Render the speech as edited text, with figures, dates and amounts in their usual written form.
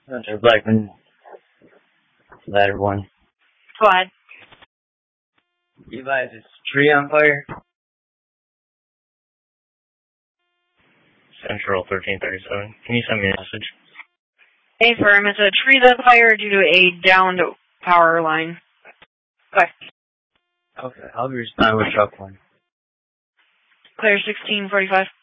Hunter Blackman, ladder 1. Go ahead. You advise it's a tree on fire? Central 1337. Can you send me a message? A-firm, it's a tree on fire due to a downed power line. Okay. Okay, I'll be responding with truck 1. Clear 1645.